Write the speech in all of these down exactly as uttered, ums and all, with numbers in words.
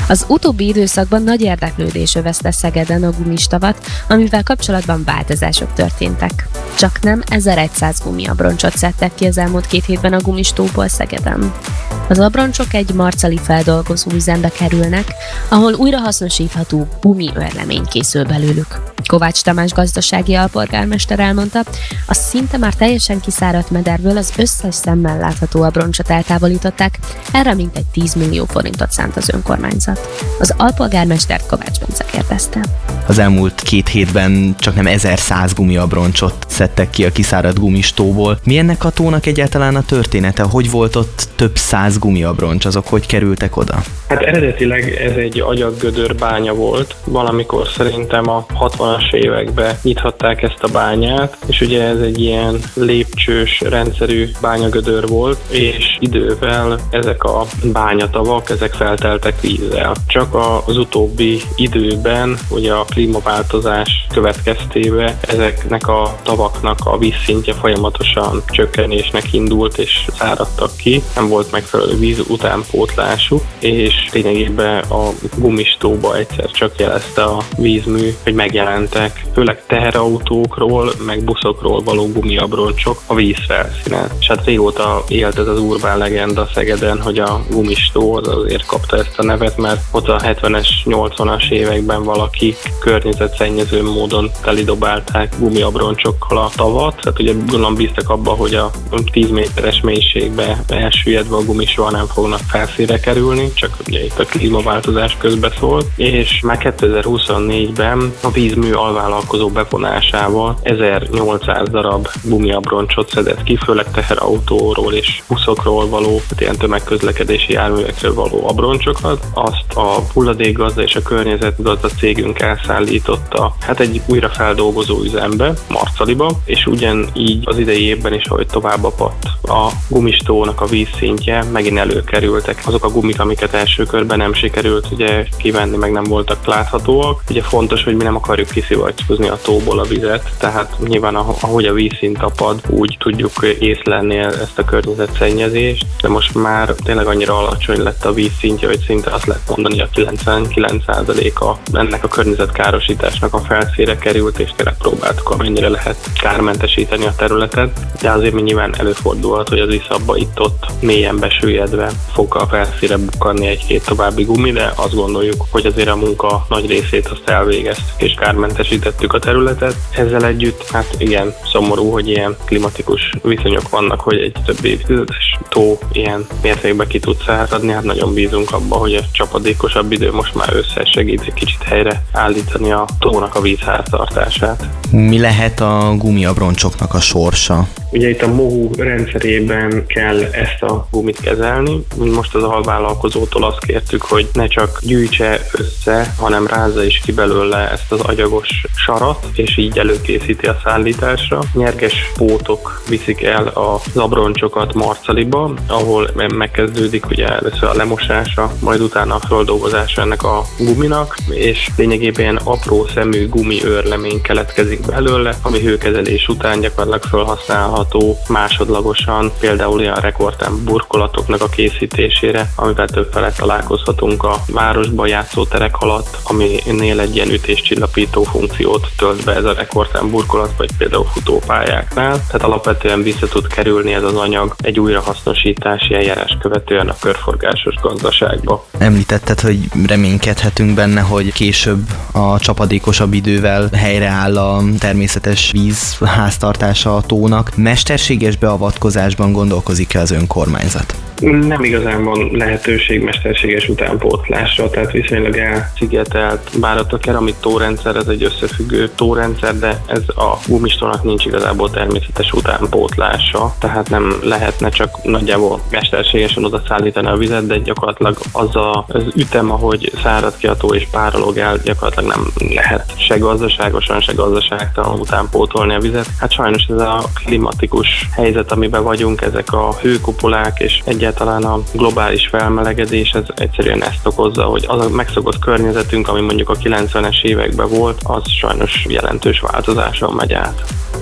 Az utóbbi időszakban nagy érdeklődés övezte Szegeden a gumistavat, amivel kapcsolatban változások történtek. Csak nem ezerszáz gumiabroncsot szedtek ki az elmúlt két hétben a gumistóból Szegeden. Az abroncsok egy marcali feldolgozó üzembe kerülnek, ahol újrahasznosítható gumiőrlemény készül belőlük. Kovács Tamás gazdasági alpolgármester elmondta, a szinte már teljesen kiszáradt mederből az összes szemmel látható abroncsot eltávolították, erre mintegy tíz millió forintot szánt az önkormányzat. Az alpolgármestert Kovács Bence kérdezte. Az elmúlt két hétben csak nem ezerszáz gumiabroncsot szedtek ki a kiszáradt gumistóból. Mi ennek a tónak egyáltalán a története? Hogy volt ott több száz gumiabroncs? Azok hogy kerültek oda? Hát eredetileg ez egy agyaggödör bánya volt. Valamikor szerintem a hatvanas években nyithatták ezt a bányát, és ugye ez egy ilyen lépcsős rendszerű bányagödör volt, és idővel ezek a bányatavak, ezek felteltek vízzel. Csak az utóbbi időben, ugye a klímaváltozás következtében ezeknek a tavaknak a vízszintje folyamatosan csökkenésnek indult, és száradtak ki. Nem volt megfelelő víz utánpótlásuk, és lényegében a gumistóba egyszer csak jelezte a vízmű, hogy megjelentek főleg teherautókról, meg buszokról való gumiabroncsok a vízfelszínen. És hát régóta élt ez az urbán legenda Szegeden, hogy a gumistó az azért kapta ezt a nevet, mert ott a hetvenes, nyolcvanas években valaki környezetszennyező módon telidobálták gumiabroncsokkal a tavat. Tehát ugye gondolom bíztak abba, hogy a tíz méteres mélységbe elsüllyedve a gumi soha nem fognak felszínre kerülni, csak ugye itt a klímaváltozás közbeszólt, és már kétezer-huszonnégyben a vízmű alvállalkozó bevonásával ezernyolcszáz darab gumiabroncsot szedett ki, főleg teherautóról és buszokról való, tehát ilyen tömegközlekedési járművekről való abroncsokat. Azt a hulladékgazda és a környezetgazda cégünk elszállította hát egy újrafeldolgozó üzembe, Marcaliba, és ugyanígy az idei évben is, ahogy tovább apadt a gumistónak a vízszintje, megint előkerültek azok a gumik, amiket első körben nem sikerült ugye kivenni, meg nem voltak láthatóak. Ugye fontos, hogy mi nem akarjuk kiszivattyúzni a tóból a vizet, tehát nyilván ahogy a vízszint apad, úgy tudjuk észlelni ezt a környezetszennyezést, de most már tényleg annyira alacsony lett a vízszintje, hogy szinte azt lehet mondani, hogy a kilencvenkilenc százaléka ennek a környezetkárosításnak a felszínre került, és tényleg próbáltuk amennyire lehet kármentesíteni a területet, de azért mi nyilván előfordulhat, hogy az iszabba itt-ott mélyen besüllyedve fog a felszínre bukkanni egy-két további gumi, de azt gondoljuk, hogy azért a munka nagy részét azt elvégeztük és kármentesítettük a területet. Ezzel együtt, hát igen, szomorú, hogy ilyen klimatikus viszonyok vannak, hogy egy több évtizedes tó ilyen mértékben ki tud száradni, hát nagyon bízunk abba, hogy a csapadékosabb idő most már összesegít egy kicsit helyre állítani a tónak a vízháztartását. Mi lehet a gumiabroncsoknak a sorsa? Ugye itt a MOHU rendszerében kell ezt a gumit kezelni. Most az alvállalkozótól azt kértük, hogy ne csak gyűjtse össze, hanem rázza is ki belőle ezt az agyagos sarat, és így előkészíti a szállításra. Nyerges pótok viszik el az abroncsokat Marcaliba, ahol megkezdődik ugye először a lemosása, majd utána a földolgozása ennek a guminak, és lényegében ilyen apró szemű gumi őrlemény keletkezik belőle, ami hőkezelés után gyakorlatilag felhasználható másodlagosan, például ilyen rekordtán burkolatoknak a készítésére, amivel többfele találkozhatunk a városban játszóterek alatt, aminél egy ilyen ütéscsillapító funkciót tölt be ez a rekordtán burkolat, vagy például futópályáknál. Tehát alapvetően vissza tud kerülni ez az anyag egy újrahasznosítási eljárás követően a körforgásos gazdaságba. Említetted, hogy reménykedhetünk benne, hogy később a csapadékosabb idővel helyreáll a természetes vízháztartása a tónak. Mesterséges beavatkozásban gondolkozik-e az önkormányzat? Nem igazán van lehetőség mesterséges utánpótlásra, tehát viszonylag elszigetelt, bár a keramit tórendszer, ez egy összefüggő tórendszer, de ez a gumistónak nincs igazából természetes utánpótlása, tehát nem lehetne csak nagyjából mesterségesen oda szállítani a vizet, de gyakorlatilag az a, az ütem, ahogy szárad ki a tó és párolog el, gyakorlatilag nem lehet se gazdaságosan, se gazdaságtalan utánpótolni a vizet. Hát sajnos ez a klimatikus helyzet, amiben vagyunk, ezek a hőkupolák és egy egyáltalán a globális felmelegedés, ez egyszerűen ezt okozza, hogy az a megszokott környezetünk, ami mondjuk a kilencvenes években volt, az sajnos jelentős változáson megy át.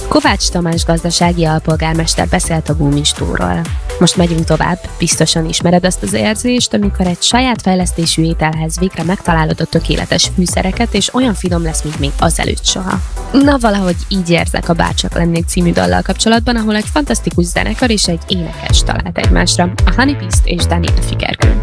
Kovács Tamás gazdasági alpolgármester beszélt a gumistóról. Most megyünk tovább, biztosan ismered azt az érzést, amikor egy saját fejlesztésű ételhez végre megtalálod a tökéletes fűszereket, és olyan finom lesz, mint még azelőtt soha. Na, valahogy így érzek a Bárcsak lennék című dallal kapcsolatban, ahol egy fantasztikus zenekar és egy énekes talált egymásra, a Honey Beast és Daniel Figerkő.